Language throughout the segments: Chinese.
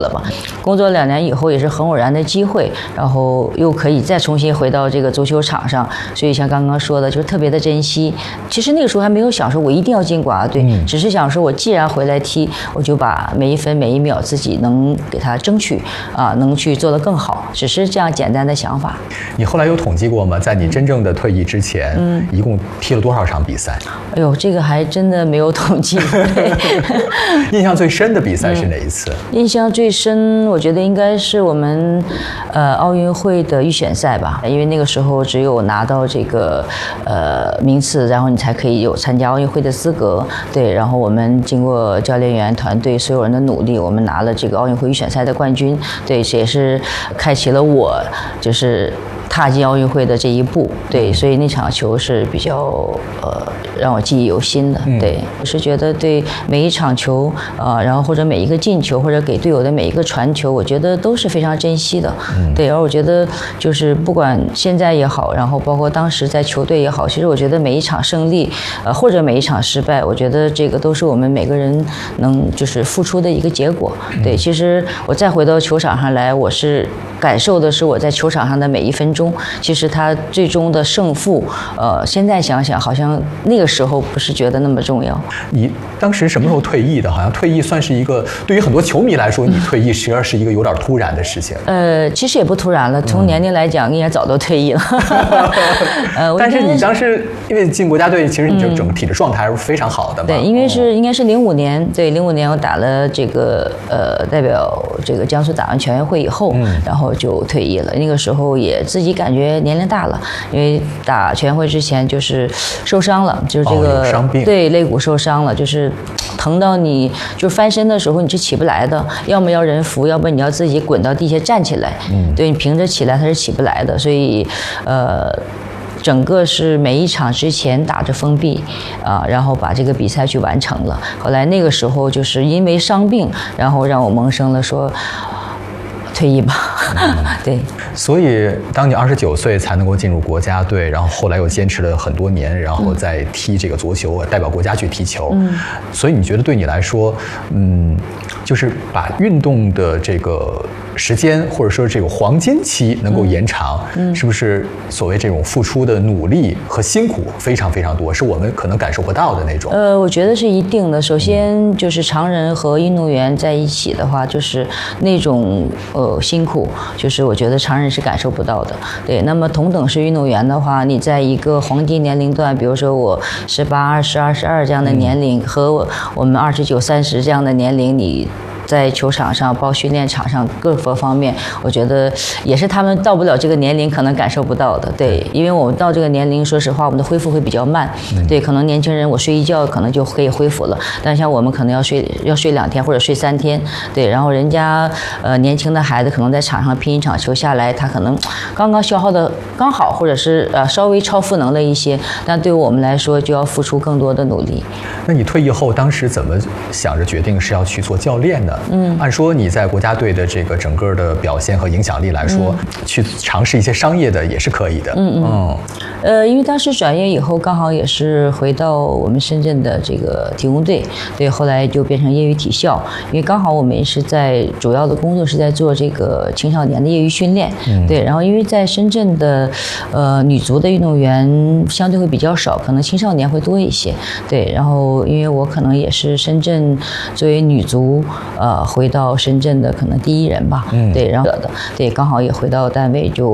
了吧。工作2年以后也是很偶然的机会，然后又可以再重新回到这个足球场上，所以像刚刚说的，就是特别的珍惜。其实那个时候还没有想说我一定要进国家队，只是想说我既然回来踢，我就把每一分每一秒自己能给他争取能去做得更好，只是这样简单的想法。 你后来有统计过吗？在你真正的退役之前，一共踢了多少场比赛？ 哎呦，这个还真的没有统计。 印象最深的比赛是哪一次？ 印象最深，我觉得应该是我们奥运会的预选赛吧，因为那个时候只有拿到这个名次，然后你才可以有参加奥运会的资格。对，然后我们经过教练员团队所有人的努力，我们拿了这个奥运会预选赛的冠军。对，这也是开启了我就是踏进奥运会的这一步。对，所以那场球是比较让我记忆犹新的。对，我是觉得对每一场球然后或者每一个进球，或者给队友的每一个传球，我觉得都是非常珍惜的。对，而我觉得就是不管现在也好，然后包括当时在球队也好，其实我觉得每一场胜利或者每一场失败，我觉得这个都是我们每个人能就是付出的一个结果。对，其实我再回到球场上来，我是感受的是我在球场上的每一分钟，其实他最终的胜负现在想想好像那个时候不是觉得那么重要。 你当时什么时候退役的？好像退役算是一个对于很多球迷来说，你退役实际上是一个有点突然的事情。 其实也不突然了，从年龄来讲，应该早都退役了。 但是你当时因为进国家队，其实你就整体的状态还是非常好的嘛。 对，因为应该是05年，对，05年我打了这个代表这个江苏打完全运会以后，然后就退役了。那个时候也自己感觉年龄大了，因为打全运会之前就是受伤了，就是这个伤病， 对，肋骨受伤了，就是疼到你就翻身的时候你是起不来的，要么要人扶，要不你要自己滚到地下站起来。对，你平着起来它是起不来的，所以整个是每一场之前打着封闭然后把这个比赛去完成了。后来那个时候就是因为伤病，然后让我萌生了说退役吧。对， 所以当你29岁才能够进入国家队，然后后来又坚持了很多年，然后再踢这个足球，代表国家去踢球。所以你觉得对你来说，就是把运动的这个时间或者说这个黄金期能够延长，是不是所谓这种付出的努力和辛苦非常非常多，是我们可能感受不到的那种？ 我觉得是一定的。首先就是常人和运动员在一起的话，就是那种辛苦，就是我觉得常人是感受不到的。对，那么同等是运动员的话，你在一个黄金年龄段，比如说我18、20、22这样的年龄，和我们29、30这样的年龄，你在球场上包括训练场上各个方面，我觉得也是他们到不了这个年龄可能感受不到的。对，因为我们到这个年龄，说实话我们的恢复会比较慢。对，可能年轻人我睡一觉可能就可以恢复了，但像我们可能要睡2天或者睡3天。对，然后人家年轻的孩子可能在场上拼一场球下来，他可能刚刚消耗的刚好，或者是稍微超赋能了一些，但对于我们来说就要付出更多的努力。 那你退役后当时怎么想着决定是要去做教练呢？按说你在国家队的这个整个的表现和影响力来说，去尝试一些商业的也是可以的。 因为当时转业以后，刚好也是回到我们深圳的这个体工队，对，后来就变成业余体校。因为刚好我们也是在主要的工作是在做这个青少年的业余训练，对。然后因为在深圳的女足的运动员相对会比较少，可能青少年会多一些，对。然后因为我可能也是深圳作为女足回到深圳的可能第一人吧，对，然后对，刚好也回到单位就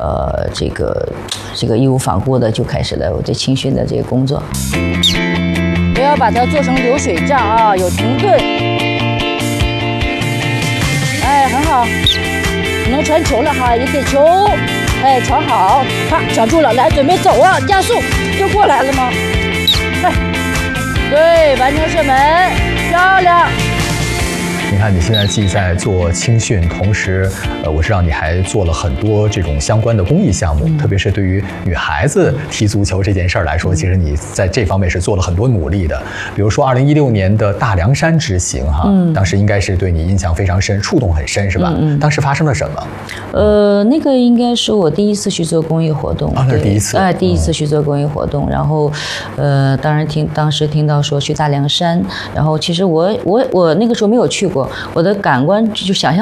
这个义无反顾的就开始了我对青训的这个工作。不要把它做成流水账啊，有停顿。哎，很好，能传球了哈，也给球，哎，传好，啪，传住了，来，准备走啊，加速，又过来了吗？哎，对，完成射门，漂亮。 你看，你现在既在做青训，同时，我知道你还做了很多这种相关的公益项目，特别是对于女孩子踢足球这件事儿来说，其实你在这方面是做了很多努力的。比如说2016年的大凉山之行，当时应该是对你印象非常深，触动很深，是吧？当时发生了什么？ 那个应该是我第一次去做公益活动， 那是第一次， 第一次去做公益活动。然后，当时听到说去大凉山，然后其实我那个时候没有去过。我的感官就想象